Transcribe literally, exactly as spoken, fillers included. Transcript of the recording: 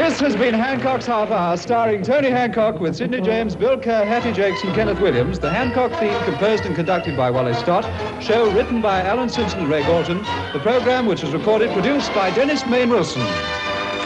This has been Hancock's Half Hour, starring Tony Hancock with Sidney James, Bill Kerr, Hattie Jakes and Kenneth Williams. The Hancock theme composed and conducted by Wally Stott. Show written by Alan Simpson and Ray Galton. The programme, which was recorded, produced by Dennis Main Wilson.